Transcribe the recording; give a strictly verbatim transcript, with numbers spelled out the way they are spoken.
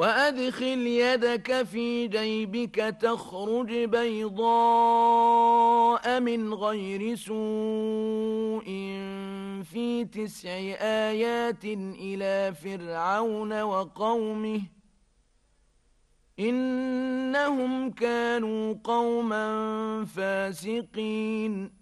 وأدخل يدك في جيبك تخرج بيضاء من غير سوء في تسع آيات إلى فرعون وقومه إنهم كانوا قوما فاسقين